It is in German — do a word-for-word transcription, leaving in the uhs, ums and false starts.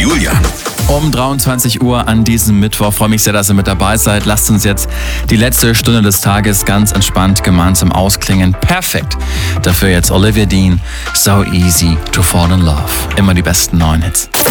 Julian. Um dreiundzwanzig Uhr an diesem Mittwoch. Freue mich sehr, dass ihr mit dabei seid. Lasst uns jetzt die letzte Stunde des Tages ganz entspannt gemeinsam ausklingen. Perfekt. Dafür jetzt Olivia Dean, So Easy to Fall in Love. Immer die besten neuen Hits.